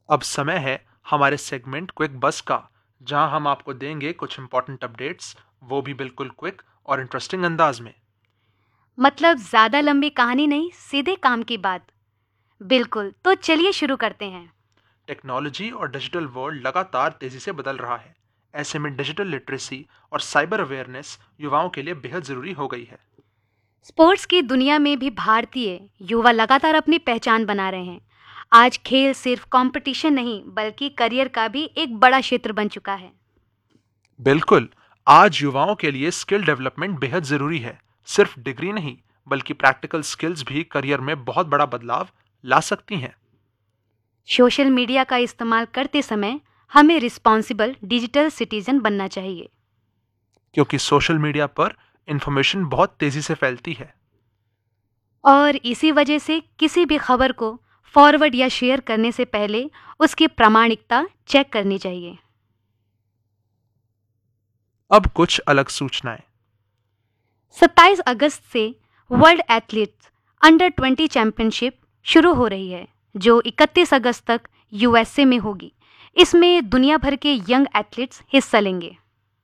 अब समय है हमारे सेगमेंट क्विक बस का, जहां हम आपको देंगे कुछ इंपॉर्टेंट अपडेट्स, वो भी बिल्कुल क्विक और इंटरेस्टिंग अंदाज में। मतलब ज्यादा लंबी कहानी नहीं, सीधे काम की बात। बिल्कुल, तो चलिए शुरू करते हैं। टेक्नोलॉजी और डिजिटल वर्ल्ड लगातार तेजी से बदल रहा है। ऐसे में डिजिटल लिटरेसी और साइबर अवेयरनेस युवाओं के लिए बेहद जरूरी हो गई है। स्पोर्ट्स की दुनिया में भी भारतीय युवा लगातार अपनी पहचान बना रहे हैं। आज खेल सिर्फ कंपटीशन नहीं, बल्कि करियर का भी एक बड़ा क्षेत्र बन चुका है। बिल्कुल, आज युवाओं के लिए स्किल डेवलपमेंट बेहद जरूरी है। सिर्फ डिग्री नहीं, बल्कि प्रैक्टिकल स्किल्स भी करियर में बहुत बड़ा बदलाव ला सकती हैं। सोशल मीडिया का इस्तेमाल करते समय हमें रिस्पॉन्सिबल डिजिटल सिटीजन बनना चाहिए। क्योंकि सोशल मीडिया पर इंफॉर्मेशन बहुत तेजी से फैलती है। और इसी वजह से किसी भी खबर को फॉरवर्ड या शेयर करने से पहले उसकी प्रामाणिकता चेक करनी चाहिए। अब कुछ अलग सूचनाएं। 27 अगस्त से वर्ल्ड एथलीट्स अंडर 20 चैंपियनशिप शुरू हो रही है, जो 31 अगस्त तक यूएसए में होगी। इसमें दुनिया भर के यंग एथलीट्स हिस्सा लेंगे।